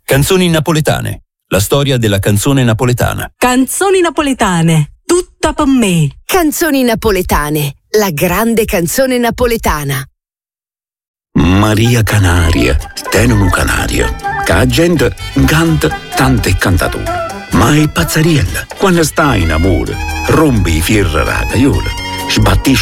Canzoni napoletane. La storia della canzone napoletana. Canzoni napoletane. Tutta per me. Canzoni napoletane. La grande canzone napoletana. Maria Canaria, tenono canario, che la gente canta tante cantature. Ma è pazzariella, quando stai in amore, rompi i fierri alla gaiola, sbattisci